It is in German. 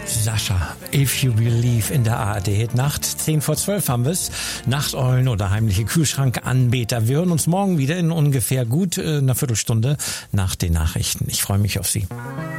Sascha, If You Believe in der ARD Nacht. 10:10 haben wir es. Nachteulen oder heimliche Kühlschrankanbeter. Wir hören uns morgen wieder in ungefähr gut einer Viertelstunde nach den Nachrichten. Ich freue mich auf Sie.